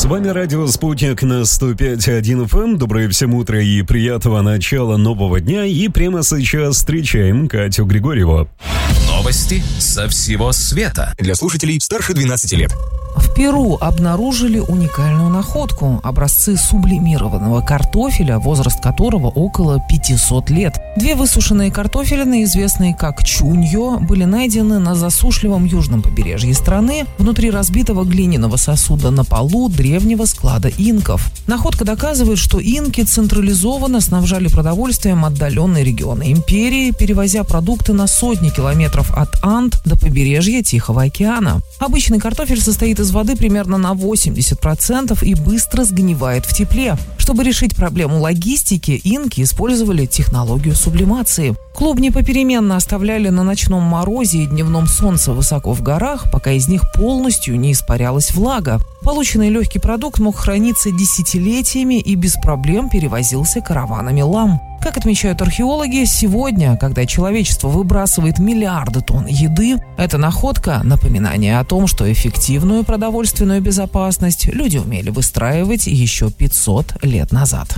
С вами радио «Спутник» на 105.1 FM. Доброе всем утро и приятного начала нового дня. И прямо сейчас встречаем Катю Григорьеву. Новости со всего света. Для слушателей старше 12 лет. В Перу обнаружили уникальную находку – образцы сублимированного картофеля, возраст которого около 500 лет. Две высушенные картофелины, известные как чуньо, были найдены на засушливом южном побережье страны внутри разбитого глиняного сосуда на полу древнего склада инков. Находка доказывает, что инки централизованно снабжали продовольствием отдаленные регионы империи, перевозя продукты на сотни километров от Анд до побережья Тихого океана. Обычный картофель состоит из воды примерно на 80% и быстро сгнивает в тепле. Чтобы решить проблему логистики, инки использовали технологию сублимации. Клубни попеременно оставляли на ночном морозе и дневном солнце высоко в горах, пока из них полностью не испарялась влага. Полученный легкий продукт мог храниться десятилетиями и без проблем перевозился караванами лам. Как отмечают археологи, сегодня, когда человечество выбрасывает миллиарды тонн еды, эта находка – напоминание о том, что эффективную продовольственную безопасность люди умели выстраивать еще 500 лет назад.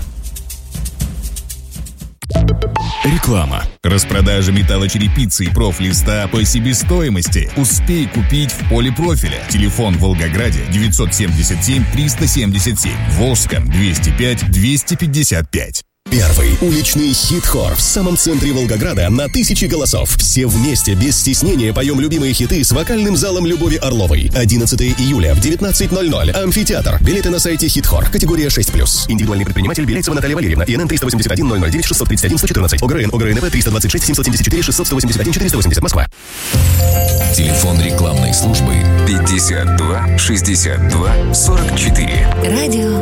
Реклама. Распродажа металлочерепицы и профлиста по себестоимости. Успей купить в Полипрофиле. Телефон в Волгограде 977 377. Волжском 205 255. Первый уличный хит-хор в самом центре Волгограда на 1000 голосов. Все вместе, без стеснения, поем любимые хиты с вокальным залом Любови Орловой. 11 июля в 19:00. Амфитеатр. Билеты на сайте хит-хор. Категория 6+. Индивидуальный предприниматель Белецова Наталья Валерьевна. ИНН 381 009 631 114. ОГРН ОГРНП 326 774 600 181 480. Москва. Телефон рекламной службы 52 62 44. Радио